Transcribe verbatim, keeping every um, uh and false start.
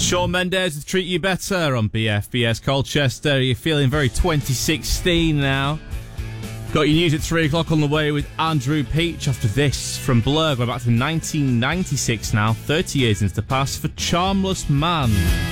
Shawn Mendes with Treat You Better on B F B S Colchester. You're feeling very twenty sixteen now. Got your news at three o'clock on the way with Andrew Peach. After this, from Blur, going back to nineteen ninety-six now, thirty years into the past, for Charmless Man.